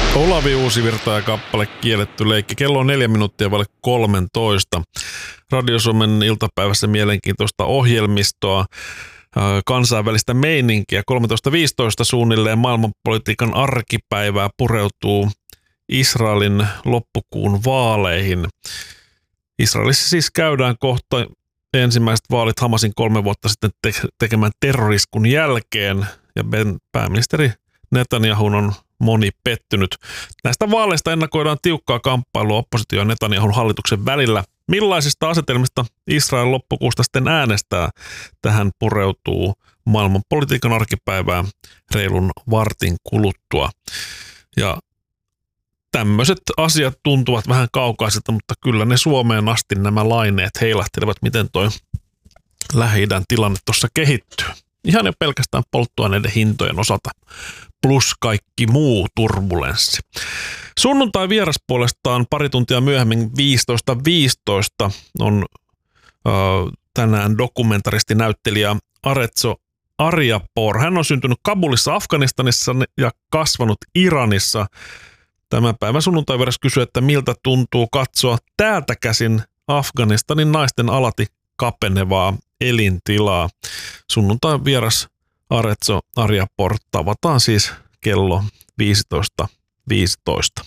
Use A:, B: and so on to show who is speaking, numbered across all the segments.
A: Olavi Uusivirta ja kappale Kielletty leikki. Kello on 4 minuuttia vaille 13. Radio Suomen iltapäivässä mielenkiintoista ohjelmistoa, kansainvälistä meininkiä. 13.15 suunnilleen maailmanpolitiikan arkipäivää pureutuu Israelin loppukuun vaaleihin. Israelissa siis käydään kohta ensimmäiset vaalit Hamasin 3 vuotta sitten tekemään terroriskun jälkeen, ja pääministeri Netanyahun on moni pettynyt. Näistä vaaleista ennakoidaan tiukkaa kamppailua oppositio- ja Netanyahun hallituksen välillä. Millaisista asetelmista Israel loppukuusta sitten äänestää? Tähän pureutuu maailmanpolitiikan arkipäivää reilun vartin kuluttua. Ja tämmöiset asiat tuntuvat vähän kaukaisilta, mutta kyllä ne Suomeen asti nämä laineet heilahtelevat, miten toi Lähi-idän tilanne tuossa kehittyy. Ihan jo pelkästään polttoaineiden hintojen osalta, plus kaikki muu turbulenssi. Sunnuntai vieras puolestaan pari tuntia myöhemmin 15.15 on tänään dokumentaristi-näyttelijä Arezzo Ariapor. Hän on syntynyt Kabulissa, Afganistanissa ja kasvanut Iranissa. Tämän päivän sunnuntai vieras kysyy, että miltä tuntuu katsoa täältä käsin Afganistanin naisten alati kapenevaa elintilaa. Sunnuntain vieras Arezzo Ariapor tavataan siis kello 15.15.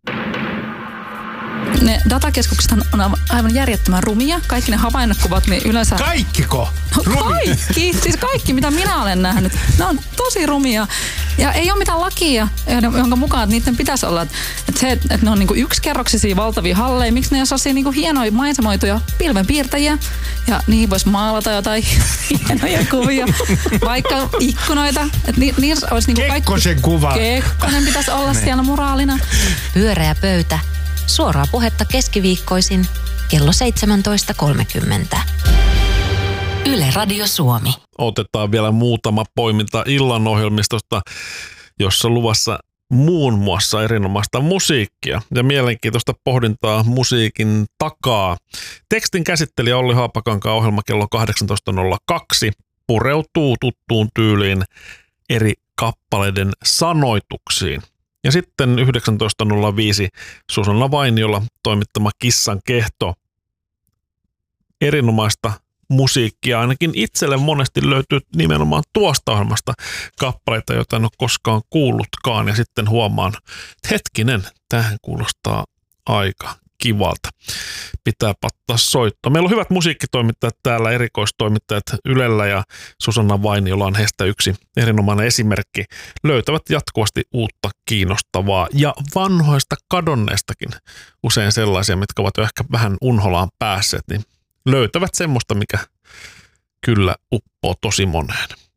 B: Ne datakeskukset on aivan järjettömän rumia. Kaikki ne havainnekuvat, niin yleensä...
C: Kaikkiko?
B: No kaikki! Siis kaikki, mitä minä olen nähnyt. Ne on tosi rumia. Ja ei ole mitään lakia, jonka mukaan että niiden pitäisi olla. Että ne on niinku yksikerroksisia valtavia halleja. Miksi ne ei ole sellaisia niinku hienoja maisemoituja pilvenpiirtäjiä? Ja niihin voisi maalata jotain hienoja kuvia. Vaikka ikkunoita. Että niissä olisi niinku kaikki...
C: Kekkosen kuva.
B: Kekkonen pitäisi olla siellä muraalina.
D: Pyöreä pöytä. Suoraa puhetta keskiviikkoisin kello 17.30. Yle Radio Suomi.
A: Otetaan vielä muutama poiminta illan ohjelmistosta, jossa luvassa muun muassa erinomaista musiikkia ja mielenkiintoista pohdintaa musiikin takaa. Tekstin käsittelijä Olli Haapakankaan ohjelma kello 18.02 pureutuu tuttuun tyyliin eri kappaleiden sanoituksiin. Ja sitten 19.05 Susanna Vainiola toimittama Kissan kehto. Erinomaista musiikkia, ainakin itselle monesti löytyy nimenomaan tuosta ohjelmasta kappaleita, joita en ole koskaan kuullutkaan. Ja sitten huomaan, että hetkinen, tähän kuulostaa aika kivalta. Pitää pattaa soitto. Meillä on hyvät musiikkitoimittajat täällä, erikoistoimittajat Ylellä, ja Susanna Vainiola on heistä yksi erinomainen esimerkki. Löytävät jatkuvasti uutta kiinnostavaa ja vanhoista kadonneistakin, usein sellaisia, mitkä ovat jo ehkä vähän unholaan päässeet, niin löytävät semmoista, mikä kyllä uppoo tosi moneen.